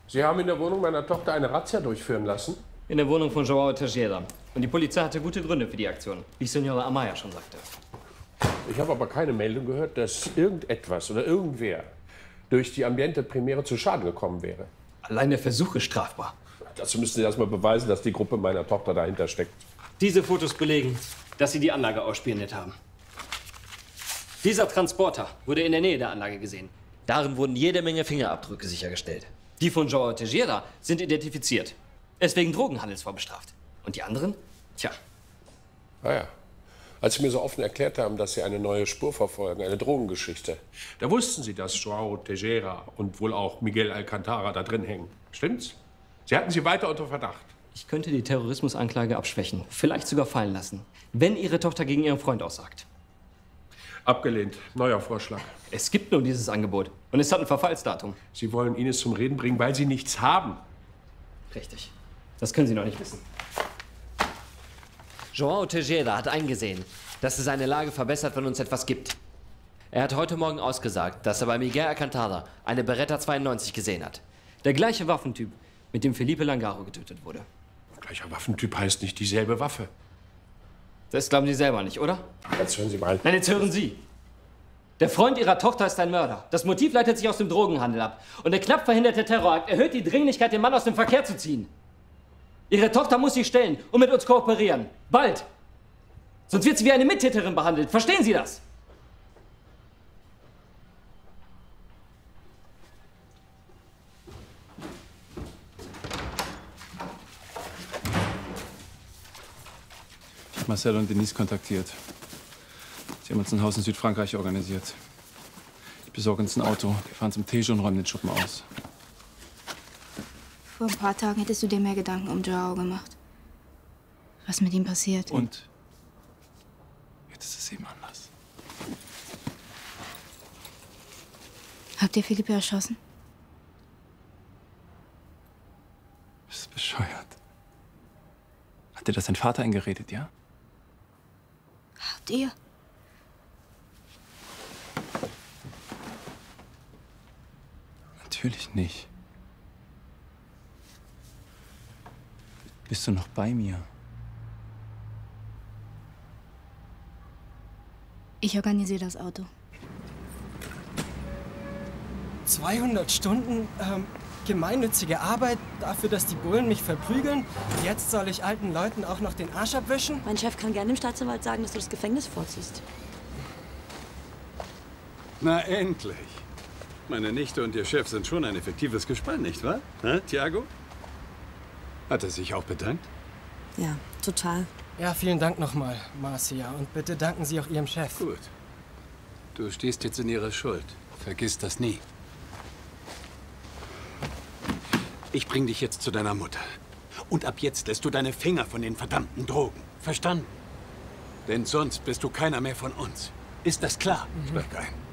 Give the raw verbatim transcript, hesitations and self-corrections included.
Sie haben in der Wohnung meiner Tochter eine Razzia durchführen lassen? In der Wohnung von João Teixeira. Und die Polizei hatte gute Gründe für die Aktion, wie Senora Amaya schon sagte. Ich habe aber keine Meldung gehört, dass irgendetwas oder irgendwer durch die Ambiente Primäre zu Schaden gekommen wäre. Allein der Versuch ist strafbar. Dazu müssten Sie erst mal beweisen, dass die Gruppe meiner Tochter dahinter steckt. Diese Fotos belegen, dass Sie die Anlage ausspioniert haben. Dieser Transporter wurde in der Nähe der Anlage gesehen. Darin wurden jede Menge Fingerabdrücke sichergestellt. Die von João Teixeira sind identifiziert. Er ist wegen Drogenhandels vorbestraft. Und die anderen? Tja. Ah ja. Als Sie mir so offen erklärt haben, dass Sie eine neue Spur verfolgen, eine Drogengeschichte, da wussten Sie, dass João Teixeira und wohl auch Miguel Alcantara da drin hängen. Stimmt's? Sie hatten sie weiter unter Verdacht. Ich könnte die Terrorismusanklage abschwächen, vielleicht sogar fallen lassen, wenn Ihre Tochter gegen ihren Freund aussagt. Abgelehnt. Neuer Vorschlag. Es gibt nur dieses Angebot und es hat ein Verfallsdatum. Sie wollen Ines zum Reden bringen, weil Sie nichts haben. Richtig. Das können Sie noch nicht wissen. João Teixeira hat eingesehen, dass es seine Lage verbessert, wenn uns etwas gibt. Er hat heute Morgen ausgesagt, dass er bei Miguel Alcantara eine Beretta zweiundneunzig gesehen hat. Der gleiche Waffentyp, mit dem Felipe Langaro getötet wurde. Gleicher Waffentyp heißt nicht dieselbe Waffe. Das glauben Sie selber nicht, oder? Jetzt hören Sie mal. Nein, jetzt hören Sie. Der Freund Ihrer Tochter ist ein Mörder. Das Motiv leitet sich aus dem Drogenhandel ab. Und der knapp verhinderte Terrorakt erhöht die Dringlichkeit, den Mann aus dem Verkehr zu ziehen. Ihre Tochter muss sich stellen und mit uns kooperieren. Bald. Sonst wird sie wie eine Mittäterin behandelt. Verstehen Sie das? Ich habe Marcel und Denise kontaktiert. Sie haben uns ein Haus in Südfrankreich organisiert. Ich besorge uns ein Auto. Wir fahren zum Tejo und räumen den Schuppen aus. Vor ein paar Tagen hättest du dir mehr Gedanken um João gemacht. Was mit ihm passiert. Und jetzt ist es eben anders. Habt ihr Philippe erschossen? Bist du bescheuert? Hat dir das dein Vater eingeredet, ja? Habt ihr? Natürlich nicht. Bist du noch bei mir? Ich organisiere das Auto. zweihundert Stunden ähm, gemeinnützige Arbeit dafür, dass die Bullen mich verprügeln. Jetzt soll ich alten Leuten auch noch den Arsch abwischen? Mein Chef kann gerne dem Staatsanwalt sagen, dass du das Gefängnis vorziehst. Na endlich. Meine Nichte und ihr Chef sind schon ein effektives Gespann, nicht wahr? Ha, Thiago? Hat er sich auch bedankt? Ja, total. Ja, vielen Dank nochmal, Marcia. Und bitte danken Sie auch Ihrem Chef. Gut. Du stehst jetzt in ihrer Schuld. Vergiss das nie. Ich bring dich jetzt zu deiner Mutter. Und ab jetzt lässt du deine Finger von den verdammten Drogen. Verstanden? Denn sonst bist du keiner mehr von uns. Ist das klar? Mhm. Steig ein.